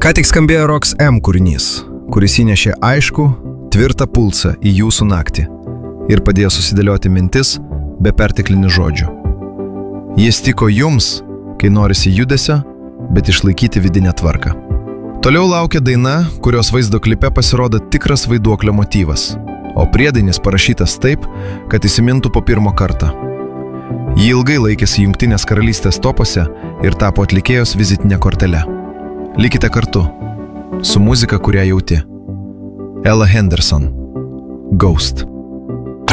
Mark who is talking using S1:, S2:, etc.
S1: Ką tik skambėjo Rox M kūrinys, kuris įnešė aišku, tvirtą pulsą į jūsų naktį ir padėjo susidėlioti mintis be perteklinių žodžių. Jis tiko jums, kai norisi judesio, bet išlaikyti vidinę tvarką. Toliau laukia daina, kurios vaizdo klipe pasirodo tikras vaiduoklio motyvas, o priedainis parašytas taip, kad įsimintų po pirmo kartą. Ji ilgai laikėsi Jungtinės karalystės topuose ir tapo atlikėjos vizitinė kortele. Likite kartu su muzika, kurią jauti. Ella Henderson, Ghost.